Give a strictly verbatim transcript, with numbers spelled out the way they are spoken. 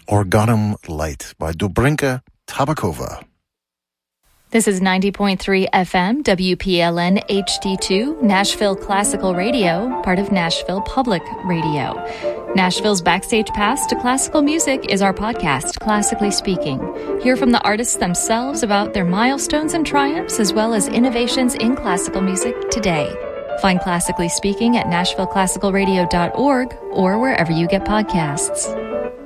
Organum Light by Dobrinka Tabakova. This is ninety point three F M, W P L N H D two, Nashville Classical Radio, part of Nashville Public Radio. Nashville's Backstage Pass to Classical Music is our podcast, Classically Speaking. Hear from the artists themselves about their milestones and triumphs, as well as innovations in classical music today. Find Classically Speaking at nashville classical radio dot org or wherever you get podcasts.